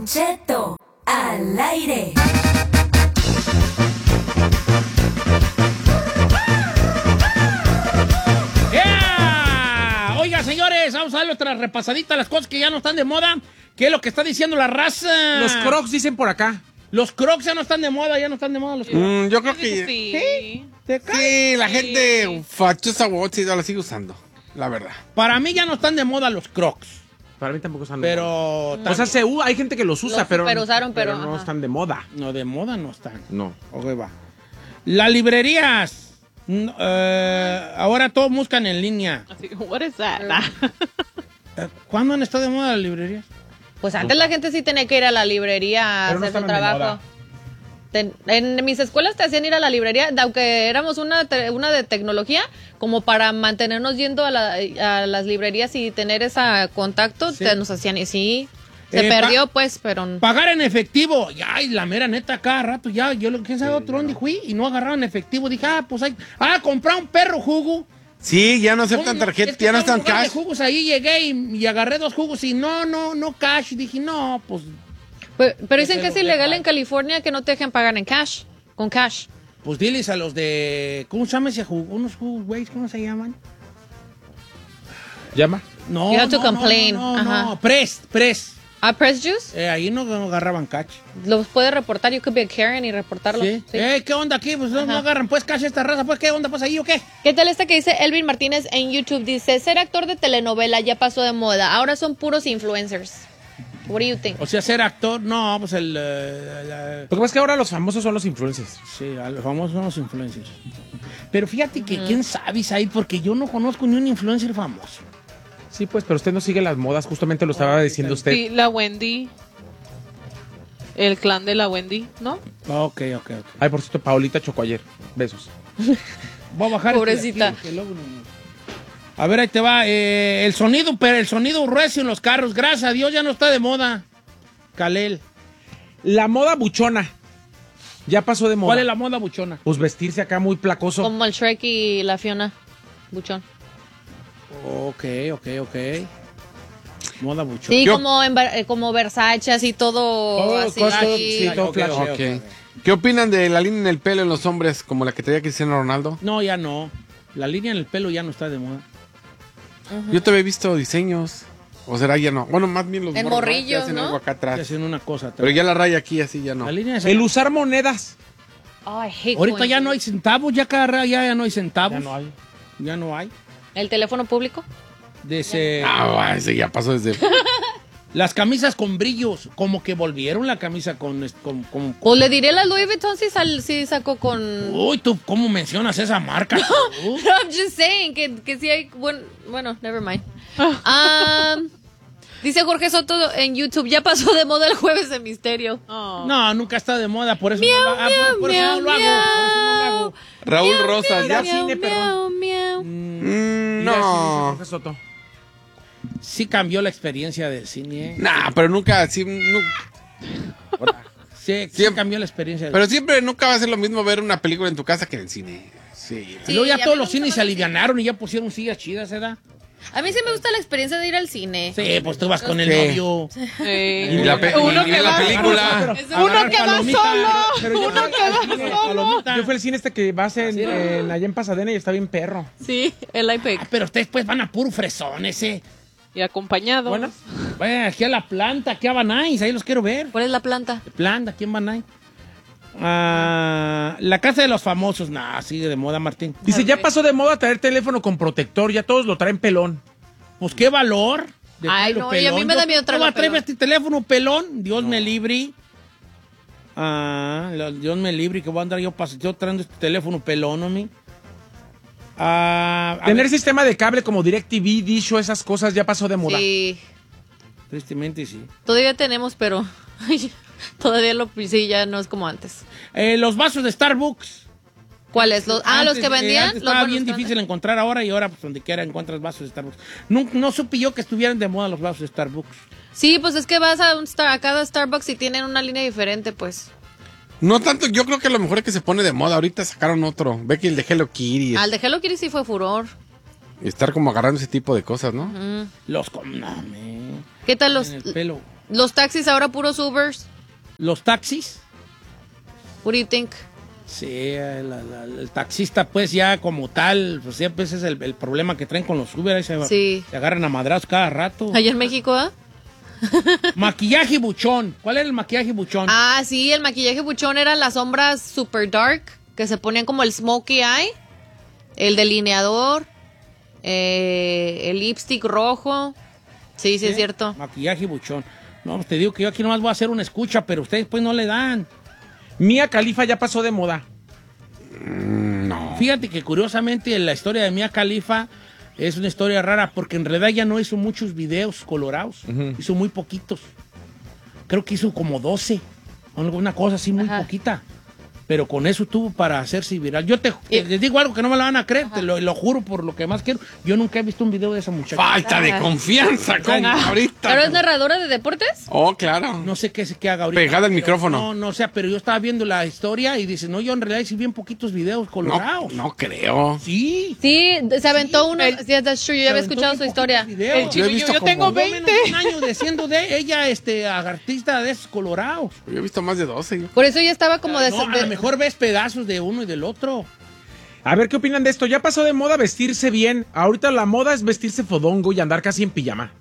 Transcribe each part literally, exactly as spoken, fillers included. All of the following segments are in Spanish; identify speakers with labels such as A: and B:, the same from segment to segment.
A: Cheto al aire.
B: Yeah. Oiga, señores, vamos a darle otra repasadita a las cosas que ya no están de moda. ¿Qué es lo que está diciendo la raza?
C: Los Crocs dicen por acá.
B: Los Crocs ya no están de moda, ya no están de moda los Crocs.
D: Mm, yo creo que...
E: Sí.
B: ¿Sí? ¿Te cae?
D: Sí, la gente fachosa sí, la sigue usando, la verdad.
B: Para mí ya no están de moda los Crocs.
C: Para mí tampoco están
B: Pero...
C: de moda. O sea, se, u- hay gente que los usa,
E: Los
C: pero,
E: superusaron, pero,
C: no
E: ajá.
C: están de moda.
B: No, de moda no están.
C: No.
B: Ok, va. Las librerías. No, eh, ahora todos buscan en línea.
E: Así, what is that?
B: Eh, ¿Cuándo han estado de moda las librerías?
E: Pues antes la gente sí tenía que ir a la librería a
C: Pero no
E: hacer su
C: estaban de
E: trabajo.
C: moda.
E: Ten- en mis escuelas te hacían ir a la librería, de- aunque éramos una, te- una de tecnología, como para mantenernos yendo a, la- a las librerías y tener ese contacto,
B: Sí.
E: te- nos hacían y sí. Se
B: Eh,
E: perdió,
B: pa-
E: pues, pero...
B: Pagar en efectivo. Ya, y la mera neta, cada rato ya. Yo lo que sabe otro dónde fui y no agarraron efectivo. Dije, ah, pues hay. Ah, comprar un perro jugo.
D: Sí, ya no aceptan
B: Oye,
D: tarjeta,
B: es que
D: ya no
B: estaba
D: están
B: en un lugar de
D: cash.
B: jugos ahí llegué y, y agarré dos jugos y no, no, no cash. Y dije, no, pues,
E: Pero, pero dicen
B: que
E: que es
B: los
E: ilegal
B: dejan.
E: en California que no te dejen pagar en cash, con cash.
B: pues diles a los de. ¿Cómo se llama ese jugo? Unos jugos, güey, ¿cómo se llaman?
C: ¿Llama?
B: No,
E: You have to
B: no,
E: complain.
B: no, no,
E: Ajá.
B: no, Press, Press.
E: ¿A Press Juice?
B: Eh, ahí no, no agarraban cash.
E: Los puedes reportar, you could be a Karen y reportarlos.
B: ¿Sí?
E: Sí.
B: Eh, ¿qué onda aquí? Pues no, no
E: Ajá.
B: agarran pues cash esta raza. Pues, ¿qué onda? Pues ahí o qué?
E: ¿Qué tal esta que dice Elvin Martínez en YouTube? Dice, ser actor de telenovela ya pasó de moda, ahora son puros influencers. What do you think?
B: O sea, ser actor, no, pues el. eh, la-
C: Lo que pasa es que ahora los famosos son los influencers.
B: Sí, a los famosos son los influencers. Pero fíjate que quién sabe, ahí porque yo no conozco ni un influencer famoso.
C: Sí, pues, pero usted no sigue las modas, justamente lo estaba diciendo usted.
F: Sí, la Wendy. El clan de la Wendy, ¿no?
B: Ok, ok, ok.
C: Ay, por cierto, Paulita chocó ayer. Besos.
B: Voy a bajar.
E: Pobrecita.
B: este- que luego no- A ver, ahí te va. eh, el sonido, pero el sonido recio en los carros. Gracias a Dios ya no está de moda. Calel.
C: La moda buchona. Ya pasó de moda.
B: ¿Cuál es la moda buchona?
C: Pues vestirse acá muy placoso.
E: Como el Shrek y la Fiona. Buchón.
B: Ok, ok, ok. Moda buchona.
E: Sí,
D: Yo-
E: como, en, Ver- eh, como Versace, así todo
C: Todo,
E: así.
C: cosas, sí, todo
B: Ok,
C: flash.
B: ok,
D: Ok.
B: ok.
D: ¿Qué opinan de la línea en el pelo en los hombres, como la que traía Cristiano Ronaldo?
B: No, ya no. La línea en el pelo ya no está de moda.
D: Yo te había visto diseños. O será ya no. Bueno, más bien los
E: En
D: morros, ¿no?
E: morrillos,
D: Que hacen
E: ¿no?
D: algo acá
B: Estoy
D: atrás.
B: haciendo una cosa. atrás.
D: Pero ya la raya aquí así ya no.
B: La línea es
C: El usar monedas.
E: Oh, I hate
B: Ahorita
E: going
B: ya
E: to-
B: no hay centavos, ya cada ra- ya, ya no hay centavos.
C: Ya no hay.
B: Ya no hay.
E: ¿El teléfono público?
B: De ese-
D: Ah, va, ese ya pasó desde...
B: Las camisas con brillos, como que volvieron la camisa con... con, con-
E: Pues le diré la Louis Vuitton si, sal, si sacó con...
B: Uy, tú, ¿cómo mencionas esa marca? Uh,
E: No, I'm just saying que, que sí hay... Bueno, bueno never mind. Um, dice Jorge Soto en YouTube, ya pasó de moda el jueves de misterio.
F: Oh.
B: No, nunca está de moda, por eso, no, lo- ah, por- por eso no lo hago. Por eso no lo hago.
D: Raúl Rosas, ya...
E: Miau,
C: cine,
E: miau,
C: perdón.
E: miau.
D: Mm,
C: Mira, sí, dice
D: no.
C: Jorge Soto.
B: Sí cambió la experiencia del cine. ¿eh?
D: Nah, pero nunca... Sí, nu-
B: Sí, sí
D: Siempre-
B: cambió la experiencia. del
D: pero siempre nunca va a ser lo mismo ver una película en tu casa que en el cine. Sí.
B: Y luego ya
E: Sí, a
B: todos
E: mí
B: los
E: me
B: cines
E: gusta
B: se
E: más el cine.
B: alivianaron y ya pusieron sillas chidas, ¿verdad?
E: A mí sí me gusta la experiencia de ir al cine.
B: Sí, pues tú vas con el
D: Sí.
B: novio.
F: Eh,
D: Y la, pe-
F: uno
D: y
F: que
D: la
F: va-
D: película...
F: Uno que va
B: palomita.
F: solo.
B: Pero yo
F: Uno
B: fui
F: que
B: al
F: va
B: cine,
F: solo.
B: palomita.
C: Yo fui al cine este que va a ser en, en- allá en Pasadena y está bien perro.
F: Sí, el iPad.
B: Ah, pero ustedes pues van a puro fresón ese.
F: Y acompañado.
C: Bueno,
B: Vayan aquí a la planta, aquí a Banais, ahí los quiero ver.
E: ¿Cuál es la planta?
B: Planta, aquí en Banais. Ah, la casa de los famosos, nah, sigue de moda, Martín.
C: dice, ya pasó de moda traer teléfono con protector, ya todos lo traen pelón.
B: Pues qué valor. de
E: Ay,
B: traerlo
E: no, y a mí me da miedo traerlo
B: traerlo pelón.
E: pelón.
B: este teléfono pelón? Dios me libre. Ah, lo- Dios me libre que voy a andar yo, pas- yo trayendo este teléfono pelón, homie. Ah, a
C: Tener
B: ver,
C: sistema de cable como DirecTV, Dish o esas cosas ya pasó de moda.
E: Sí,
B: tristemente sí.
E: todavía tenemos, pero todavía lo sí, ya no es como antes.
B: Eh, los vasos de Starbucks.
E: ¿Cuáles? Los, ah, los
B: Antes,
E: que
B: eh,
E: vendían.
B: antes
E: los
B: estaba
E: buenos
B: bien
E: que
B: difícil
E: andan.
B: encontrar ahora y ahora pues donde quiera encuentras vasos de Starbucks. No, no supe yo que estuvieran de moda los vasos de Starbucks.
E: Sí, pues es que vas a, un Star, a cada Starbucks y tienen una línea diferente, pues.
D: No tanto, yo creo que a lo mejor es que se pone de moda. Ahorita sacaron otro. Ve que el de Hello Kitty.
E: Al de Hello Kitty sí fue furor.
D: Y estar como agarrando ese tipo de cosas, ¿no?
E: Mm.
B: Los com... No, me...
E: ¿Qué tal los...?
B: En el pelo.
E: Los taxis ahora puros Ubers.
B: Los taxis.
E: What do you think?
B: Sí, el, el- el taxista pues ya como tal, pues siempre ese es el, el problema que traen con los Uber, ahí se,
E: Sí.
B: se agarran a madrazos cada rato.
E: Allá en México, ¿ah?
B: Maquillaje buchón. ¿Cuál era el maquillaje buchón?
E: Ah, sí, el maquillaje buchón eran las sombras super dark, que se ponían como el smokey eye, el delineador, eh, el lipstick rojo. Sí, sí, es cierto.
B: Maquillaje buchón. No, pues te digo que yo aquí nomás voy a hacer una escucha, pero ustedes pues no le dan.
C: Mia Khalifa ya pasó de moda.
D: No.
B: Fíjate que curiosamente la historia de Mia Khalifa es una historia rara porque en realidad ya no hizo muchos videos colorados, hizo muy poquitos. Creo que hizo como doce, alguna cosa así muy
E: Ajá.
B: poquita. Pero con eso tuvo para hacerse viral. Yo te, te- les digo algo que no me lo van a creer, te lo, lo juro por lo que más quiero. Yo nunca he visto un video de esa muchacha.
D: Falta de
E: Ajá.
D: confianza con ahorita.
E: ¿Pero es narradora de deportes?
D: Oh, claro.
B: No sé qué, se- qué haga ahorita.
D: Pegada al
B: pero
D: micrófono.
B: No, no sé, pero yo estaba viendo la historia y dice, no, yo en realidad hice bien poquitos videos
D: No,
B: colorados.
D: no creo.
B: Sí.
E: Sí, se aventó uno.
C: el-
E: Sí, that's true, yo ya había escuchado su historia.
C: El
D: Yo
C: chico,
D: he
C: yo,
D: visto
C: yo tengo
D: como-
B: Yo menos
C: veinte.
B: de un año de siendo de ella, este, artista de esos colorados.
D: Yo he visto más de doce.
E: Por eso ya estaba como de...
B: No, a
E: de-
B: lo mejor ves pedazos de uno y del otro.
C: A ver, ¿qué opinan de esto? Ya pasó de moda vestirse bien. Ahorita la moda es vestirse fodongo y andar casi en pijama.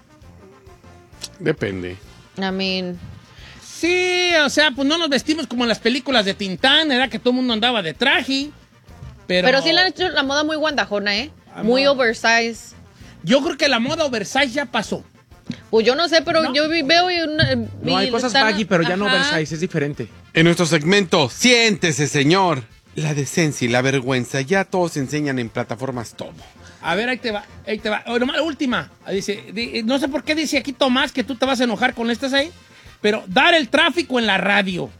D: Depende.
E: I mean...
B: Sí, o sea, pues no nos vestimos como en las películas de Tintán, era que todo el mundo andaba de traje. Pero,
E: Pero sí le han hecho la moda muy guandajona, ¿eh?
B: Ah,
E: Muy
B: no.
E: oversize.
B: Yo creo que la moda oversize ya pasó.
E: Pues yo no sé, pero
B: No.
E: yo vi- veo y una-
C: No, hay
E: vi-
C: cosas
E: están-
C: baggy, pero ya no
E: Ajá.
C: oversize, es diferente.
D: En nuestro segmento, siéntese, señor. La decencia y la vergüenza, ya todos enseñan en plataformas todo.
B: A ver, ahí te va, ahí te va. Oh, nomás la última. Dice, di- no sé por qué dice aquí Tomás que tú te vas a enojar con estas ahí, pero dar el tráfico en la radio.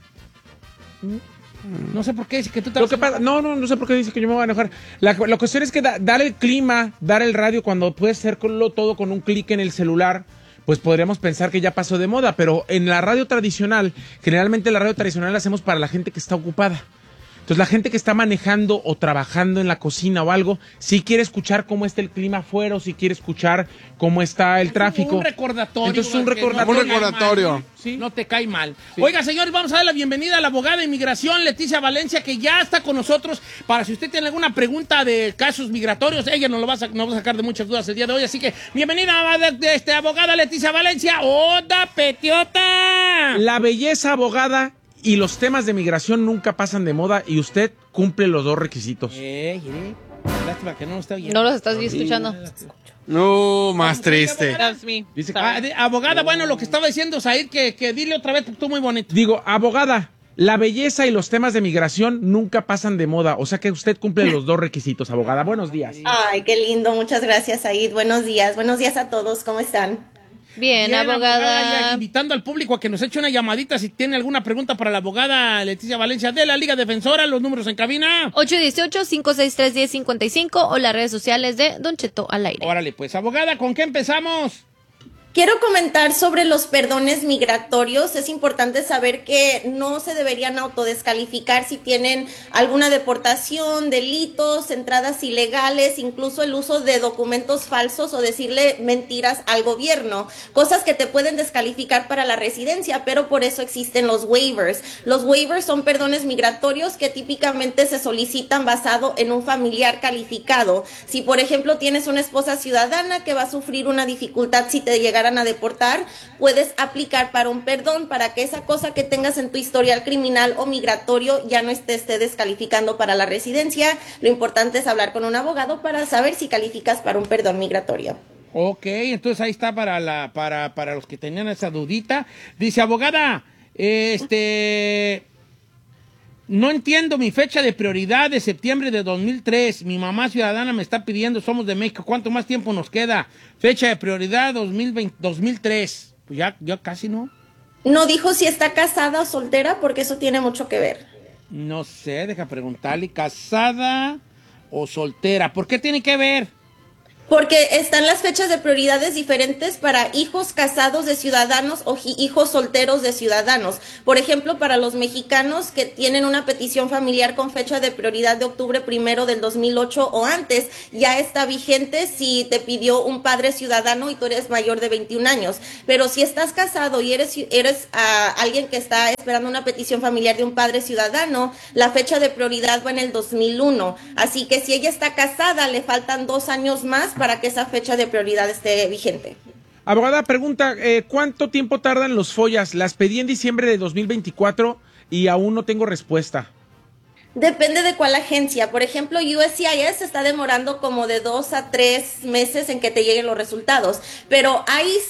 B: No sé por qué dice que tú te
C: Lo
B: vas
C: que
B: a enojar.
C: pasa, no, no, no sé por qué dice que yo me voy a enojar. La, la cuestión es que da- dar el clima, dar el radio cuando puedes hacerlo todo con un clic en el celular, pues podríamos pensar que ya pasó de moda, pero en la radio tradicional, generalmente la radio tradicional la hacemos para la gente que está ocupada. Entonces la gente que está manejando o trabajando en la cocina o algo, si quiere escuchar cómo está el clima afuera o si quiere escuchar cómo está el tráfico.
B: Un recordatorio.
C: Entonces, un
B: que
C: recordatorio.
B: no te
D: Un
B: cae
D: recordatorio.
B: mal,
C: Sí.
B: No te cae mal.
C: Sí.
B: Oiga, señores, vamos a dar la bienvenida a la abogada de inmigración, Leticia Valencia, que ya está con nosotros. Para si usted tiene alguna pregunta de casos migratorios, ella nos lo va a, sa- nos va a sacar de muchas dudas el día de hoy. Así que, bienvenida, de, de este, abogada Leticia Valencia. ¡Oda, petiota!
C: La belleza abogada y los temas de migración nunca pasan de moda y usted cumple los dos requisitos.
B: Eh, eh, lástima que no nos está viendo.
E: No los estás escuchando.
D: No, más triste.
F: That's me.
C: Dice que-
B: Ah, de- abogada, bueno, lo que estaba diciendo Said, que, que dile otra vez, porque estuvo muy bonito.
C: Digo, abogada, la belleza y los temas de migración nunca pasan de moda, o sea que usted cumple los dos requisitos, abogada. Buenos días.
G: Ay, qué lindo, muchas gracias, Said. Buenos días, buenos días a todos, ¿cómo están?
E: Bien,
B: Bien,
E: abogada.
B: ya invitando al público a que nos eche una llamadita si tiene alguna pregunta para la abogada Leticia Valencia de la Liga Defensora, los números en cabina.
E: ocho uno ocho, cinco seis tres, uno cero cinco cinco o las redes sociales de Don Cheto al aire.
B: Órale, pues, abogada, ¿con qué empezamos?
G: Quiero comentar sobre los perdones migratorios. Es importante saber que no se deberían autodescalificar si tienen alguna deportación, delitos, entradas ilegales, incluso el uso de documentos falsos o decirle mentiras al gobierno, cosas que te pueden descalificar para la residencia, pero por eso existen los waivers. Los waivers son perdones migratorios que típicamente se solicitan basado en un familiar calificado. Si, por ejemplo, tienes una esposa ciudadana que va a sufrir una dificultad si te llega a deportar, puedes aplicar para un perdón para que esa cosa que tengas en tu historial criminal o migratorio ya no esté, esté descalificando para la residencia. Lo importante es hablar con un abogado para saber si calificas para un perdón migratorio.
B: Ok, entonces ahí está para, la, para, para los que tenían esa dudita. Dice, abogada, este... No entiendo mi fecha de prioridad de septiembre de dos mil tres. Mi mamá ciudadana me está pidiendo, somos de México, ¿cuánto más tiempo nos queda? Fecha de prioridad dos mil veinte, dos mil tres. Pues ya, ya casi no.
G: No dijo si está casada o soltera porque eso tiene mucho que ver.
B: No sé, deja preguntarle, ¿casada o soltera? ¿Por qué tiene que ver?
G: Porque están las fechas de prioridades diferentes para hijos casados de ciudadanos o hijos solteros de ciudadanos. Por ejemplo, para los mexicanos que tienen una petición familiar con fecha de prioridad de octubre primero del dos mil ocho o antes, ya está vigente si te pidió un padre ciudadano y tú eres mayor de veintiún años. Pero si estás casado y eres, eres uh, alguien que está esperando una petición familiar de un padre ciudadano, la fecha de prioridad va en el dos mil uno. Así que si ella está casada, le faltan dos años más para que esa fecha de prioridad esté vigente.
C: Abogada, pregunta, eh, ¿cuánto tiempo tardan los follas? Las pedí en diciembre de dos mil veinticuatro y aún no tengo respuesta.
G: Depende de cuál agencia. Por ejemplo, U S C I S está demorando como de dos a tres meses en que te lleguen los resultados. Pero hay